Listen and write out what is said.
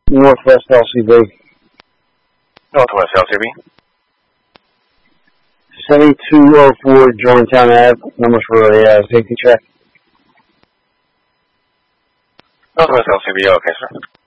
Northwest LCB. Northwest LCB. 7204 Jordantown Ave. Numbers for a safety check. Northwest LCB, okay, sir.